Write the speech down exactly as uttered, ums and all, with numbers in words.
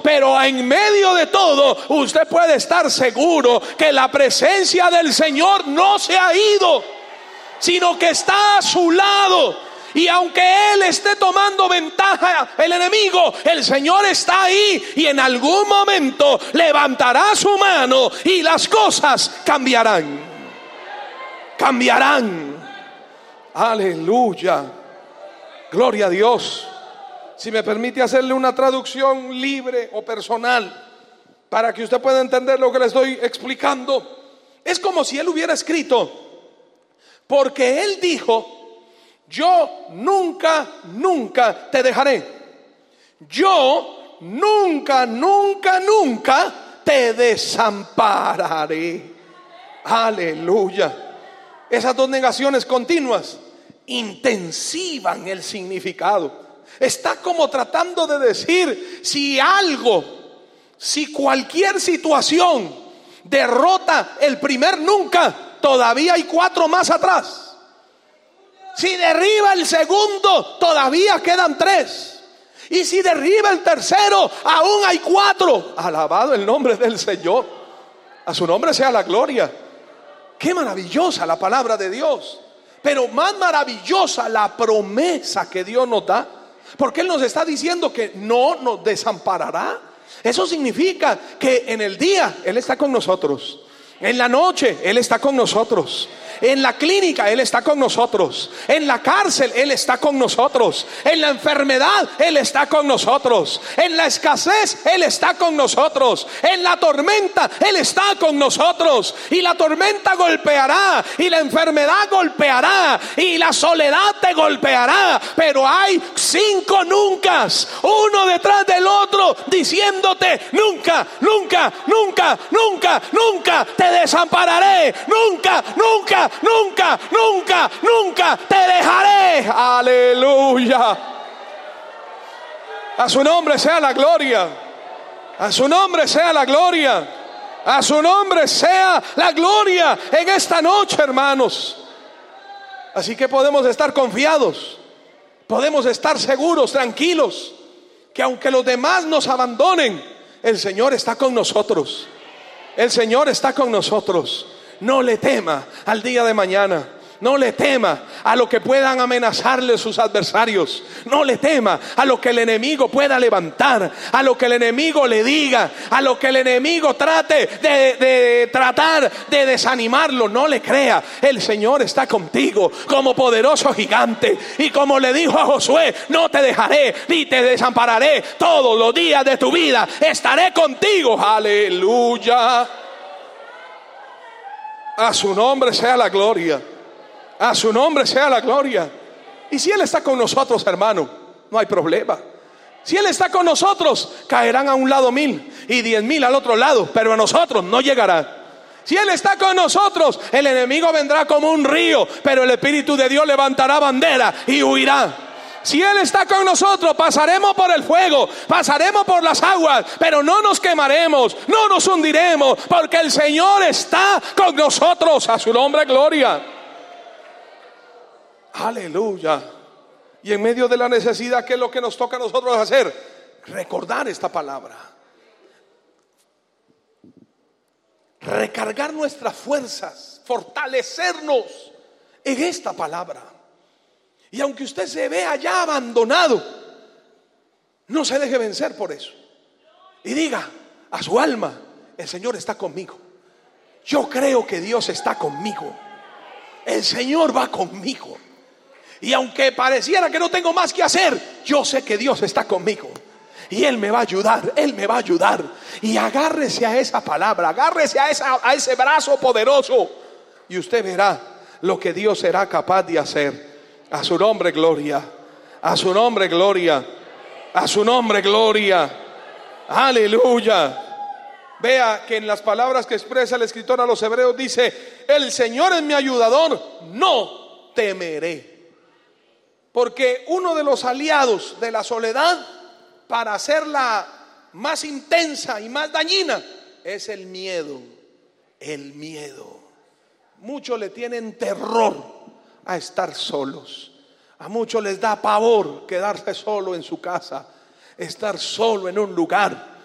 pero en medio de todo usted puede estar seguro que la presencia del Señor no se ha ido, sino que está a su lado. Y aunque Él esté tomando ventaja, el enemigo, el Señor está ahí, y en algún momento levantará su mano y las cosas cambiarán. Cambiarán. Aleluya. Gloria a Dios. Si me permite hacerle una traducción libre o personal para que usted pueda entender lo que le estoy explicando, es como si Él hubiera escrito: porque Él dijo, yo nunca, nunca te dejaré. Yo nunca, nunca, nunca te desampararé. Aleluya. Esas dos negaciones continuas intensivan el significado. Está como tratando de decir, si algo, si cualquier situación derrota el primer nunca, todavía hay cuatro más atrás. Si derriba el segundo, todavía quedan tres. Y si derriba el tercero, aún hay cuatro. Alabado el nombre del Señor. A su nombre sea la gloria. Qué maravillosa la palabra de Dios. Pero más maravillosa la promesa que Dios nos da. Porque Él nos está diciendo que no nos desamparará. Eso significa que en el día Él está con nosotros. En la noche Él está con nosotros. En la clínica Él está con nosotros. En la cárcel Él está con nosotros. En la enfermedad Él está con nosotros. En la escasez Él está con nosotros. En la tormenta Él está con nosotros. Y la tormenta golpeará, y la enfermedad golpeará, y la soledad te golpeará. Pero hay cinco nuncas, uno detrás del otro, diciéndote: nunca, nunca, nunca, nunca, nunca te desampararé. Nunca, nunca, nunca, nunca, nunca te dejaré. Aleluya. A su nombre sea la gloria. A su nombre sea la gloria. A su nombre sea la gloria en esta noche, hermanos. Así que podemos estar confiados, podemos estar seguros, tranquilos, que aunque los demás nos abandonen, el Señor está con nosotros. El Señor está con nosotros. No le tema al día de mañana. No le tema a lo que puedan amenazarle sus adversarios. No le tema a lo que el enemigo pueda levantar, a lo que el enemigo le diga, a lo que el enemigo trate de, de tratar de desanimarlo. No le crea. El Señor está contigo como poderoso gigante. Y como le dijo a Josué: no te dejaré ni te desampararé. Todos los días de tu vida estaré contigo. Aleluya. A su nombre sea la gloria. A su nombre sea la gloria. Y si Él está con nosotros, hermano, no hay problema. Si Él está con nosotros, caerán a un lado mil y diez mil al otro lado, pero a nosotros no llegará. Si Él está con nosotros, el enemigo vendrá como un río, pero el Espíritu de Dios levantará bandera y huirá. Si Él está con nosotros, pasaremos por el fuego, pasaremos por las aguas, pero no nos quemaremos, no nos hundiremos, porque el Señor está con nosotros. A su nombre gloria. Aleluya. Y en medio de la necesidad, ¿qué es lo que nos toca a nosotros hacer? Recordar esta palabra. Recargar nuestras fuerzas, fortalecernos en esta palabra. Y aunque usted se vea ya abandonado, no se deje vencer por eso. Y diga a su alma: el Señor está conmigo. Yo creo que Dios está conmigo. El Señor va conmigo. Y aunque pareciera que no tengo más que hacer, yo sé que Dios está conmigo. Y Él me va a ayudar, Él me va a ayudar. Y agárrese a esa palabra, agárrese a, esa, a ese brazo poderoso. Y usted verá lo que Dios será capaz de hacer. A su nombre gloria. A su nombre gloria. A su nombre gloria. Aleluya. Vea que en las palabras que expresa el escritor a los hebreos dice: el Señor es mi ayudador, no temeré. Porque uno de los aliados de la soledad, para hacerla más intensa y más dañina, es el miedo. El miedo. Muchos le tienen terror a estar solos. A muchos les da pavor quedarse solo en su casa, estar solo en un lugar.